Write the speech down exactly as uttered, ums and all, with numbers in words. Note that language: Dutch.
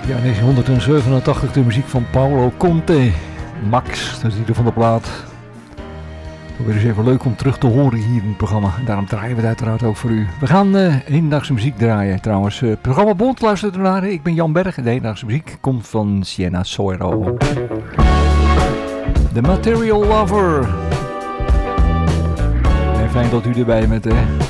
Ja, negentien zevenentachtig de muziek van Paolo Conte. Max, dat is ieder van de plaat. Weer eens even leuk om terug te horen hier in het programma. Daarom draaien we het uiteraard ook voor u. We gaan uh, hedendaagse muziek draaien trouwens. Uh, programma Bond, luistert ernaar. Ik ben Jan Berg en de hedendaagse muziek komt van Sienna Soiro. The Material Lover. En fijn dat u erbij bent, hè.